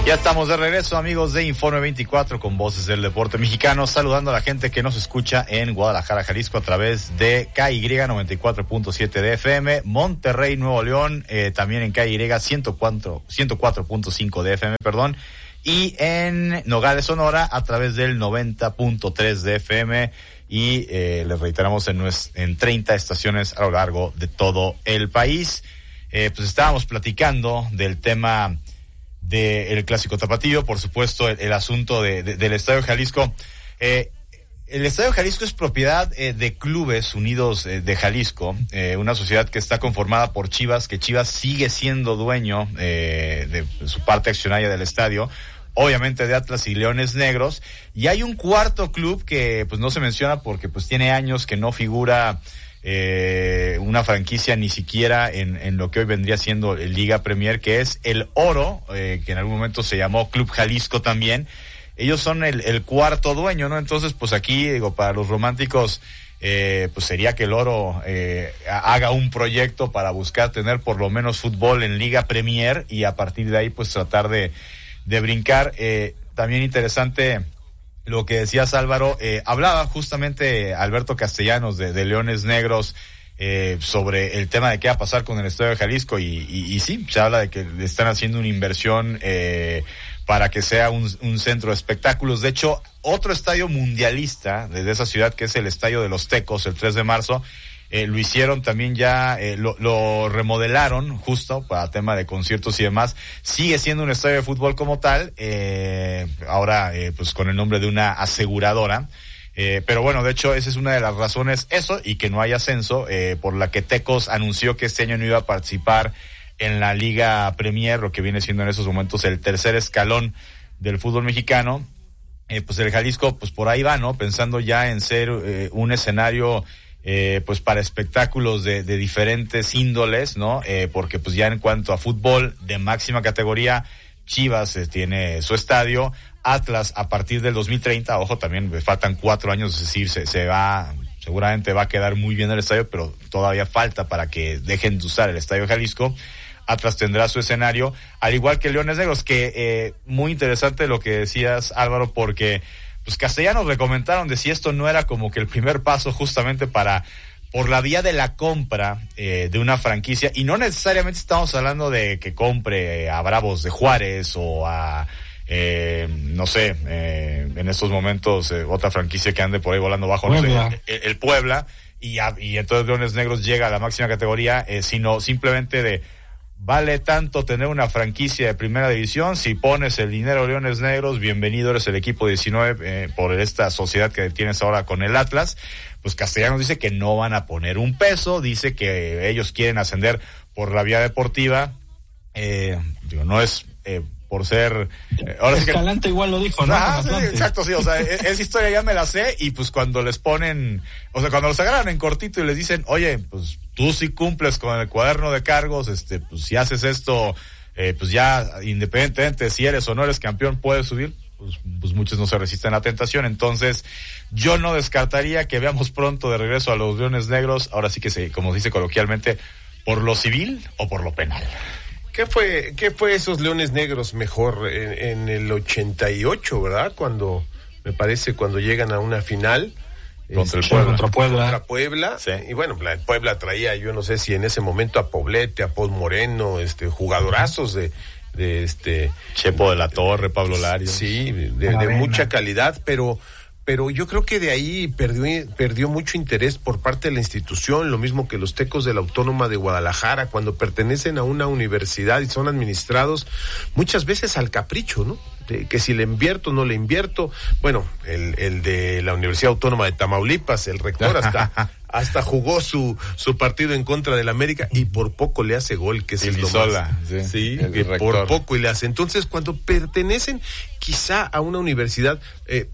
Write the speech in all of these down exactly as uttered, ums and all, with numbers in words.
Ya estamos de regreso, amigos de Informe veinticuatro, con Voces del Deporte Mexicano, saludando a la gente que nos escucha en Guadalajara, Jalisco, a través de K Y noventa y cuatro punto siete de F M, Monterrey, Nuevo León, eh, también en K Y ciento cuatro punto cinco de F M, perdón, y en Nogales, Sonora, a través del noventa punto tres de F M, y eh, les reiteramos en, nues- en treinta estaciones a lo largo de todo el país. Eh, pues estábamos platicando del tema del Clásico Tapatío, por supuesto, el, el asunto de, de, del Estadio Jalisco. Eh, el Estadio Jalisco es propiedad eh, de Clubes Unidos eh, de Jalisco, eh, una sociedad que está conformada por Chivas, que Chivas sigue siendo dueño eh, de su parte accionaria del estadio, obviamente de Atlas y Leones Negros, y hay un cuarto club que pues no se menciona porque pues tiene años que no figura Eh, una franquicia ni siquiera en, en lo que hoy vendría siendo el Liga Premier, que es el Oro, eh, que en algún momento se llamó Club Jalisco también. Ellos son el, el cuarto dueño, ¿no? Entonces, pues aquí, digo, para los románticos, eh, pues sería que el Oro eh, haga un proyecto para buscar tener por lo menos fútbol en Liga Premier y a partir de ahí, pues tratar de, de brincar. Eh, también interesante lo que decías, Álvaro, eh, hablaba justamente Alberto Castellanos de, de Leones Negros eh, sobre el tema de qué va a pasar con el Estadio de Jalisco y, y, y sí, se habla de que le están haciendo una inversión eh, para que sea un, un centro de espectáculos. De hecho, otro estadio mundialista de esa ciudad, que es el Estadio de los Tecos, el tres de marzo, Eh, lo hicieron también ya, eh, lo, lo remodelaron justo para tema de conciertos y demás. Sigue siendo un estadio de fútbol como tal, eh, ahora eh, pues con el nombre de una aseguradora. Eh, pero bueno, de hecho esa es una de las razones, eso y que no hay ascenso, eh, por la que Tecos anunció que este año no iba a participar en la Liga Premier, lo que viene siendo en esos momentos el tercer escalón del fútbol mexicano. Eh, pues el Jalisco pues por ahí va, ¿no? Pensando ya en ser eh, un escenario Eh, pues para espectáculos de, de diferentes índoles, ¿no? Eh, porque pues ya en cuanto a fútbol de máxima categoría, Chivas eh, tiene su estadio, Atlas a partir del dos mil treinta, ojo, también faltan cuatro años, es decir, se, se va, seguramente va a quedar muy bien el estadio, pero todavía falta para que dejen de usar el Estadio Jalisco. Atlas tendrá su escenario, al igual que Leones Negros, que eh, muy interesante lo que decías, Álvaro, porque pues Castellanos le comentaron de si esto no era como que el primer paso justamente para, por la vía de la compra eh, de una franquicia, y no necesariamente estamos hablando de que compre a Bravos de Juárez o a, eh, no sé, eh, en estos momentos eh, otra franquicia que ande por ahí volando bajo, no sé, el, el Puebla, y, a, y entonces Leones Negros llega a la máxima categoría, eh, sino simplemente de vale tanto tener una franquicia de primera división, si pones el dinero Leones Negros, bienvenido, eres el equipo diecinueve eh, por esta sociedad que tienes ahora con el Atlas. Pues Castellanos dice que no van a poner un peso, dice que ellos quieren ascender por la vía deportiva, eh, digo, no es eh, por ser eh, ahora Escalante sí que, igual lo dijo, ¿no? Ah, sí, exacto, sí, o sea, es, esa historia ya me la sé, y pues cuando les ponen, o sea, cuando los agarran en cortito y les dicen, oye, pues tú sí cumples con el cuaderno de cargos, este, pues si haces esto, eh, pues ya independientemente de si eres o no eres campeón, puedes subir, pues, pues muchos no se resisten a la tentación. Entonces yo no descartaría que veamos pronto de regreso a los Leones Negros, ahora sí que se, como dice coloquialmente, por lo civil o por lo penal. ¿Qué fue, qué fue esos Leones Negros mejor en, en el ochenta y ocho, verdad? Cuando, me parece, cuando llegan a una final contra el Puebla. Contra Puebla. Contra Puebla. Sí. Y bueno, la Puebla traía, yo no sé si en ese momento a Poblete, a Paul Moreno, este, jugadorazos de, de este. Chepo de la Torre, Pablo Larios. Sí, de, de, de mucha calidad, pero. Pero yo creo que de ahí perdió, perdió mucho interés por parte de la institución, lo mismo que los Tecos de la Autónoma de Guadalajara, cuando pertenecen a una universidad y son administrados muchas veces al capricho, ¿no? De que si le invierto, no le invierto. Bueno, el, el de la Universidad Autónoma de Tamaulipas, el rector hasta, hasta jugó su, su partido en contra del América y por poco le hace gol, que es el lo Sola, más. sí, sí el que rector. Por poco y le hace. Entonces, cuando pertenecen quizá a una universidad, eh,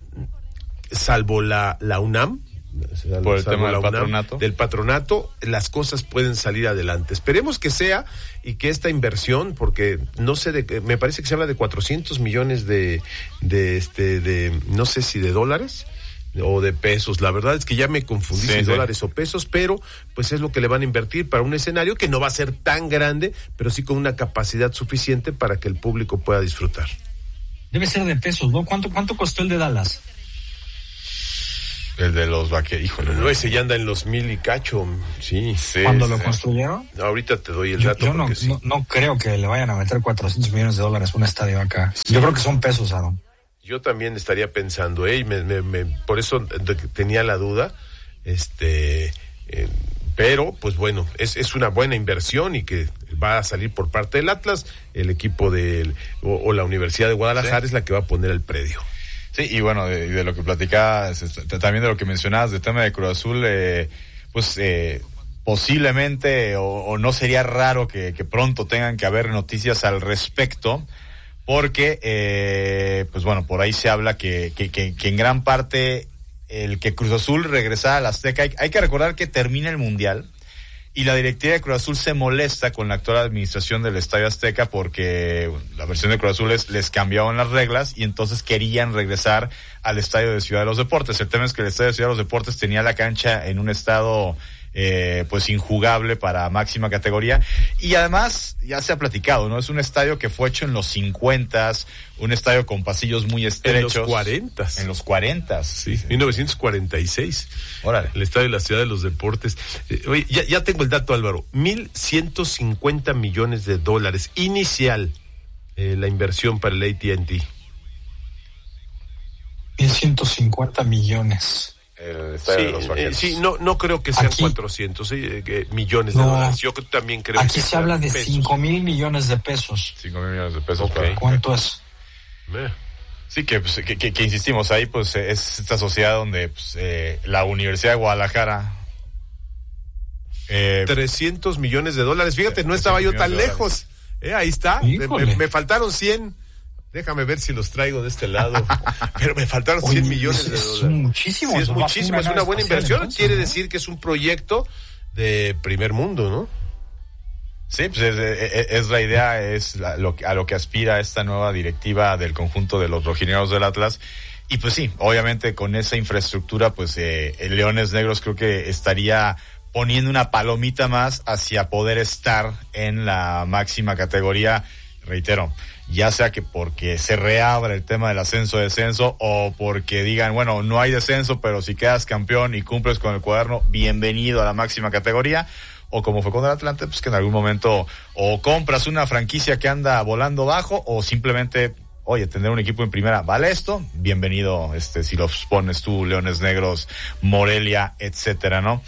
salvo la, la UNAM, salvo, por el salvo tema la del UNAM, patronato. del patronato, las cosas pueden salir adelante. Esperemos que sea y que esta inversión, porque no sé, de, me parece que se habla de cuatrocientos millones de, de este, de, no sé si de dólares o de pesos. La verdad es que ya me confundí sí, si sí. dólares o pesos, pero pues es lo que le van a invertir para un escenario que no va a ser tan grande, pero sí con una capacidad suficiente para que el público pueda disfrutar. Debe ser de pesos, ¿no? ¿Cuánto, cuánto costó el de Dallas? El de los vaqueros, híjole. No, ese ya anda en los mil y cacho, sí. sí ¿Cuándo sí. lo construyeron? Ahorita te doy el yo, dato. Yo no, sí. no, no creo que le vayan a meter cuatrocientos millones de dólares a un estadio acá. Sí. Yo creo que son pesos, Aaron. Yo también estaría pensando, ¿eh? Me, me, me, por eso tenía la duda, este, eh, pero pues bueno, es, es una buena inversión y que va a salir por parte del Atlas, el equipo de, o, o la Universidad de Guadalajara sí. es la que va a poner el predio. Sí, y bueno, de, de lo que platicabas, también de lo que mencionabas, del tema de Cruz Azul, eh, pues eh, posiblemente o, o no sería raro que, que pronto tengan que haber noticias al respecto, porque, eh, pues bueno, por ahí se habla que, que, que, que en gran parte el que Cruz Azul regresara al Azteca, hay, hay que recordar que termina el Mundial, y la directiva de Cruz Azul se molesta con la actual administración del Estadio Azteca porque la versión de Cruz Azul es, les cambiaban las reglas y entonces querían regresar al Estadio de Ciudad de los Deportes. El tema es que el Estadio de Ciudad de los Deportes tenía la cancha en un estado eh, pues injugable para máxima categoría, y además ya se ha platicado, ¿no? Es un estadio que fue hecho en los cincuentas, un estadio con pasillos muy estrechos. En los cuarentas. En los cuarentas. Sí, sí. mil novecientos cuarenta y seis. Órale. El estadio de la Ciudad de los Deportes. Eh, oye, ya, ya tengo el dato, Álvaro. mil ciento cincuenta millones de dólares inicial eh, la inversión para el A T and T. mil ciento cincuenta millones. El estadio sí, de los vaqueros. Eh, sí, no, no creo que sean aquí, cuatrocientos eh, eh, millones de no, dólares. Yo también creo aquí que se habla de cinco mil millones de pesos. cinco mil millones de pesos. Okay. ¿Cuánto es? Eh. Sí, que, pues, que, que, que insistimos ahí, pues es esta sociedad donde pues, eh, la Universidad de Guadalajara. Eh, trescientos millones de dólares. Fíjate, no estaba yo tan lejos. Eh, ahí está. Me, me faltaron cien. Déjame ver si los traigo de este lado. Pero me faltaron cien Oye, millones de dólares. Es muchísimo. Sí, es muchísimo. Es una buena inversión. Entonces, Quiere ¿no? decir que es un proyecto de primer mundo, ¿no? Sí, pues es, es, es la idea, es la, lo, a lo que aspira esta nueva directiva del conjunto de los rojinegros del Atlas. Y pues sí, obviamente con esa infraestructura, pues eh, el Leones Negros creo que estaría poniendo una palomita más hacia poder estar en la máxima categoría, reitero, ya sea que porque se reabra el tema del ascenso-descenso o porque digan, bueno, no hay descenso, pero si quedas campeón y cumples con el cuaderno, bienvenido a la máxima categoría, o como fue con el Atlante, pues que en algún momento o compras una franquicia que anda volando bajo o simplemente, oye, tener un equipo en primera, ¿vale esto? Bienvenido, este, si los pones tú, Leones Negros, Morelia, etcétera, ¿no?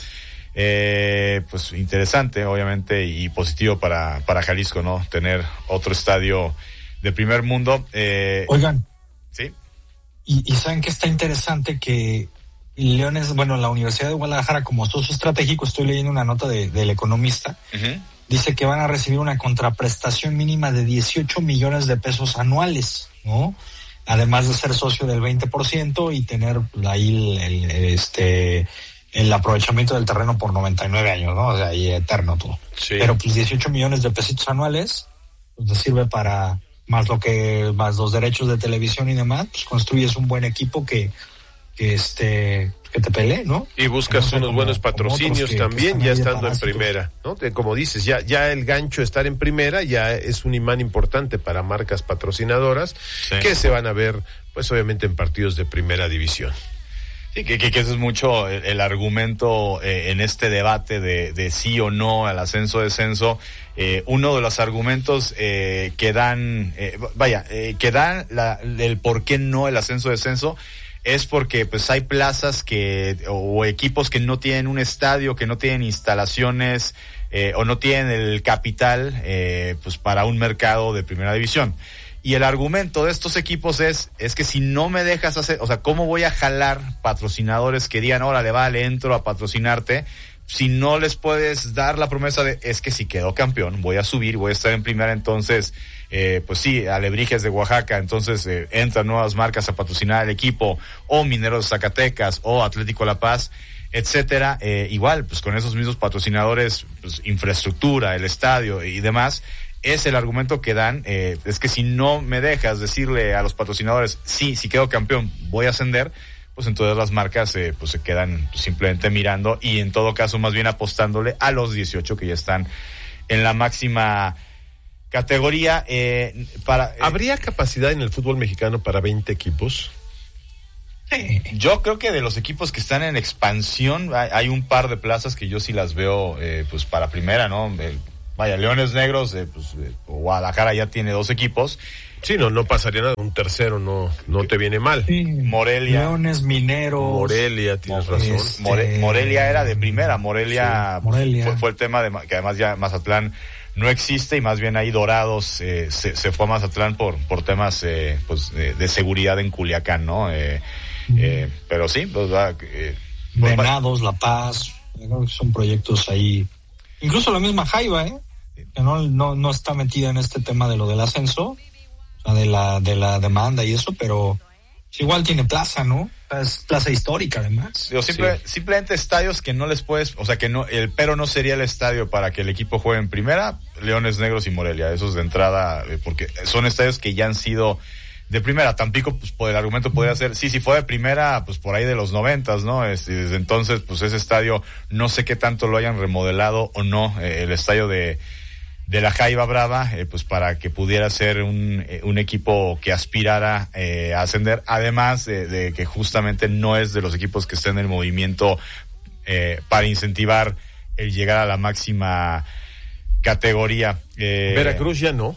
Eh, pues interesante, obviamente, y positivo para, para Jalisco, ¿no? Tener otro estadio de primer mundo. Eh, Oigan. Sí. Y, y saben que está interesante que Leones, bueno, la Universidad de Guadalajara, como socio estratégico, estoy leyendo una nota de, del Economista, uh-huh. dice que van a recibir una contraprestación mínima de dieciocho millones de pesos anuales, ¿no? Además de ser socio del veinte por ciento y tener ahí el, el, este, el aprovechamiento del terreno por noventa y nueve años, ¿no? O sea, ahí eterno todo. Sí. Pero pues dieciocho millones de pesitos anuales, pues te sirve para, más lo que, más los derechos de televisión y demás, pues construyes un buen equipo que, que este, que te pelee, ¿no? Y buscas no sé, unos como, buenos patrocinios que, también, que ya estando en primera, ¿no? Como dices, ya, ya el gancho de estar en primera ya es un imán importante para marcas patrocinadoras, sí, que se van a ver, pues obviamente en partidos de primera división. Sí, que, que, que eso es mucho el, el argumento eh, en este debate de, de sí o no al ascenso-descenso. Eh, uno de los argumentos eh, que dan, eh, vaya, eh, que dan la, el por qué no el ascenso-descenso es porque pues hay plazas que o equipos que no tienen un estadio, que no tienen instalaciones eh, o no tienen el capital eh, pues para un mercado de primera división. Y el argumento de estos equipos es, es que si no me dejas hacer, o sea, ¿cómo voy a jalar patrocinadores que digan, órale, vale, entro a patrocinarte? Si no les puedes dar la promesa de, es que si quedo campeón, voy a subir, voy a estar en primera, entonces, eh, pues sí, Alebrijes de Oaxaca, entonces eh, entran nuevas marcas a patrocinar el equipo, o Mineros de Zacatecas, o Atlético La Paz, etcétera. Eh, igual, pues con esos mismos patrocinadores, pues infraestructura, el estadio y demás, es el argumento que dan, eh, es que si no me dejas decirle a los patrocinadores, sí, si quedo campeón, voy a ascender, pues entonces las marcas eh, pues se quedan simplemente mirando y en todo caso más bien apostándole a los dieciocho que ya están en la máxima categoría. Eh, para, eh, ¿Habría capacidad en el fútbol mexicano para veinte equipos? Sí. Yo creo que de los equipos que están en expansión, hay, hay un par de plazas que yo sí las veo eh, pues para primera, ¿no? El, vaya, Leones Negros, eh, pues eh, Guadalajara ya tiene dos equipos. Sí, no, no pasaría nada. Un tercero no, no te viene mal. Sí. Morelia. Leones, Mineros. Morelia, tienes razón. Este... More, Morelia era de primera. Morelia, sí, Morelia. Fue, fue el tema de que además ya Mazatlán no existe y más bien ahí Dorados eh, se, se fue a Mazatlán por, por temas eh, pues de, de seguridad en Culiacán, ¿no? Eh, mm. eh, pero sí, pues, eh, pues, Venados, La Paz, son proyectos ahí. Incluso la misma Jaiba, ¿eh? Que no, no, no está metida en este tema de lo del ascenso, de la de la demanda y eso, pero igual tiene plaza, ¿no? Es plaza histórica además. Digo, simple, sí. Simplemente estadios que no les puedes, o sea que no, el pero no sería el estadio para que el equipo juegue en primera, Leones Negros y Morelia, esos de entrada, porque son estadios que ya han sido de primera. Tampico, pues por el argumento podría ser, sí, si fue de primera, pues por ahí de los noventas, ¿no? Este, desde entonces, pues ese estadio, no sé qué tanto lo hayan remodelado o no, eh, el estadio de de la Jaiba Brava, eh, pues para que pudiera ser un, eh, un equipo que aspirara eh, a ascender, además de, de que justamente no es de los equipos que estén en el movimiento eh, para incentivar el llegar a la máxima categoría. Eh, Veracruz ya no.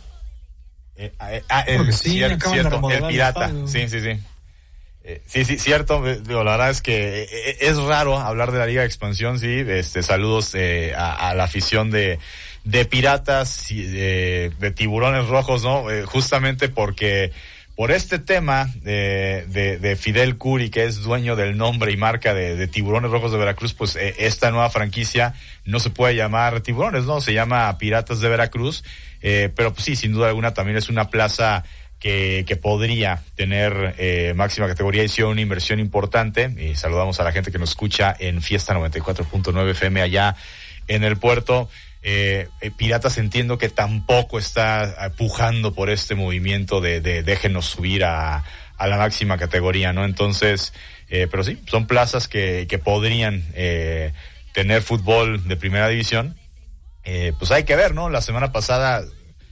Eh, eh, ah, el, sí, cierto, cierto, el Pirata, el sí, sí, sí. Eh, sí, sí, cierto. Digo, la verdad es que eh, es raro hablar de la Liga de Expansión, sí. Este, saludos eh, a, a la afición de de Piratas y de, de Tiburones Rojos, ¿no? Eh, justamente porque por este tema de, de, de Fidel Curi, que es dueño del nombre y marca de, de Tiburones Rojos de Veracruz, pues eh, esta nueva franquicia no se puede llamar Tiburones, ¿no? Se llama Piratas de Veracruz, eh, pero pues sí, sin duda alguna también es una plaza que, que podría tener eh, máxima categoría y sea una inversión importante. Y saludamos a la gente que nos escucha en Fiesta noventa y cuatro punto nueve F M allá en el puerto. Eh, eh, Piratas entiendo que tampoco está pujando por este movimiento de, de déjenos subir a, a la máxima categoría, ¿no? Entonces, eh, pero sí, son plazas que, que podrían eh, tener fútbol de primera división. Eh, pues hay que ver, ¿no? La semana pasada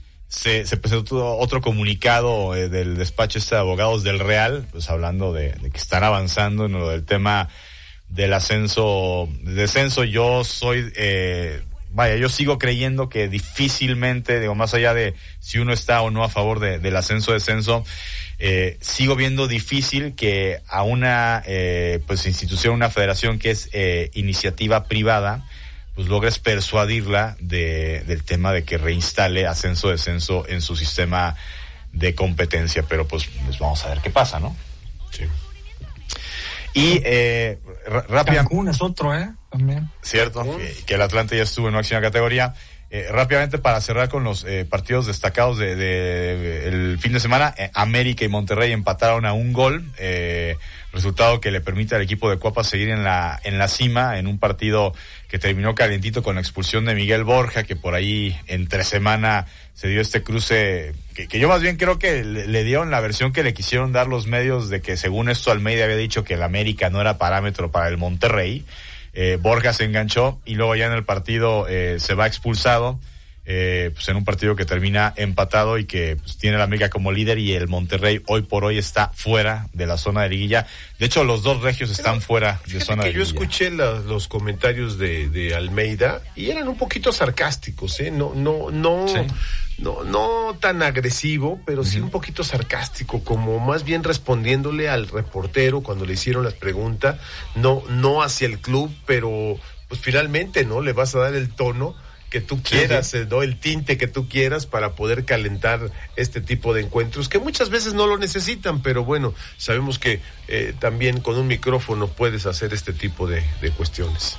se, se presentó otro comunicado eh, del despacho este de abogados del Real, pues hablando de, de que están avanzando en lo del tema del ascenso, descenso. Yo soy... Eh, Vaya, yo sigo creyendo que difícilmente, digo, más allá de si uno está o no a favor de, del ascenso-descenso, eh, sigo viendo difícil que a una eh, pues institución, una federación que es eh, iniciativa privada, pues logres persuadirla de, del tema de que reinstale ascenso-descenso en su sistema de competencia. Pero pues, pues vamos a ver qué pasa, ¿no? Sí. Y eh, rápidamente. Cancún es otro, ¿eh? También. Cierto, que, que el Atlante ya estuvo en máxima categoría. Eh, rápidamente para cerrar con los eh, partidos destacados de, de, de el fin de semana, eh, América y Monterrey empataron a un gol, eh, resultado que le permite al equipo de Cuapa seguir en la en la cima en un partido que terminó calientito con la expulsión de Miguel Borja, que por ahí entre semana se dio este cruce que, que yo más bien creo que le, le dieron la versión que le quisieron dar los medios de que según esto Almeida había dicho que el América no era parámetro para el Monterrey. Eh, Borja se enganchó y luego ya en el partido eh, se va expulsado, eh, pues en un partido que termina empatado y que pues, tiene la América como líder y el Monterrey hoy por hoy está fuera de la zona de liguilla. De hecho, los dos regios están Pero, fuera de zona de liguilla. Yo escuché la, los comentarios de, de Almeida y eran un poquito sarcásticos, ¿eh? No, no, no, sí. no, no tan agresivo, pero sí uh-huh. un poquito sarcástico, como más bien respondiéndole al reportero cuando le hicieron las preguntas, no, no hacia el club, pero pues finalmente, ¿no? Le vas a dar el tono que tú quieras, sí, sí. ¿no? El tinte que tú quieras para poder calentar este tipo de encuentros que muchas veces no lo necesitan, pero bueno, sabemos que eh, también con un micrófono puedes hacer este tipo de, de cuestiones.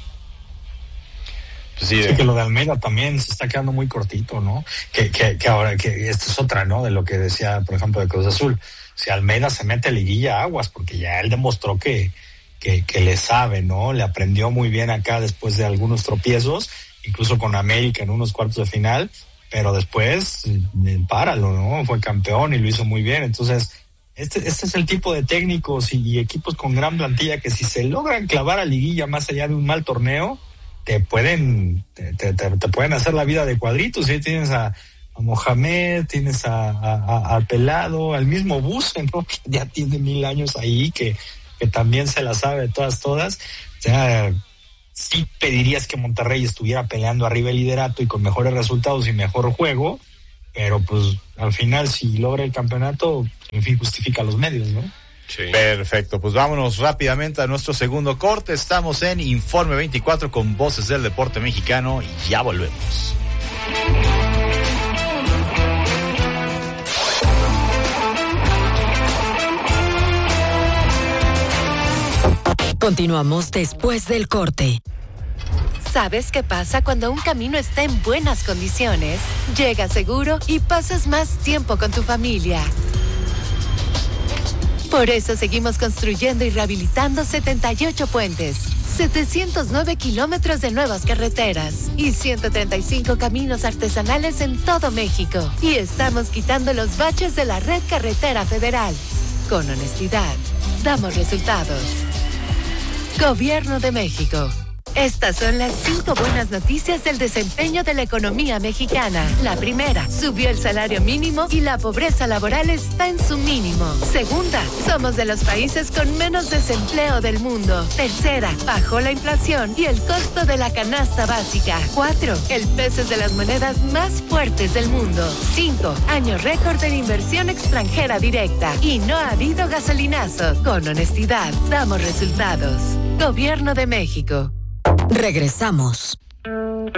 Pues sí, sí, que lo de Almeida también se está quedando muy cortito, ¿no? Que, que, que ahora, que esto es otra, ¿no? De lo que decía, por ejemplo, de Cruz Azul. Si Almeida se mete a liguilla, aguas, porque ya él demostró que, que, que le sabe, ¿no? Le aprendió muy bien acá después de algunos tropiezos, incluso con América en unos cuartos de final, pero después, páralo, ¿no? Fue campeón y lo hizo muy bien. Entonces, este, este es el tipo de técnicos y, y equipos con gran plantilla que si se logran clavar a liguilla más allá de un mal torneo, te pueden te, te, te pueden hacer la vida de cuadritos. Si tienes a, a Mohamed, tienes a, a, a Pelado, al mismo Buse, ¿no? Que ya tiene mil años ahí, que, que también se la sabe de todas, todas. O sea, sí pedirías que Monterrey estuviera peleando arriba el liderato y con mejores resultados y mejor juego, pero pues al final si logra el campeonato, en fin, justifica los medios, ¿no? Sí. Perfecto, pues vámonos rápidamente a nuestro segundo corte. Estamos en Informe veinticuatro con Voces del Deporte Mexicano y ya volvemos. Continuamos después del corte. ¿Sabes qué pasa cuando un camino está en buenas condiciones? Llegas seguro y pasas más tiempo con tu familia. Por eso seguimos construyendo y rehabilitando setenta y ocho puentes, setecientos nueve kilómetros de nuevas carreteras y ciento treinta y cinco caminos artesanales en todo México. Y estamos quitando los baches de la red carretera federal. Con honestidad, damos resultados. Gobierno de México. Estas son las cinco buenas noticias del desempeño de la economía mexicana. La primera, subió el salario mínimo y la pobreza laboral está en su mínimo. Segunda, somos de los países con menos desempleo del mundo. Tercera, bajó la inflación y el costo de la canasta básica. Cuatro, el peso es de las monedas más fuertes del mundo. Cinco, año récord en inversión extranjera directa. Y no ha habido gasolinazo. Con honestidad, damos resultados. Gobierno de México. Regresamos.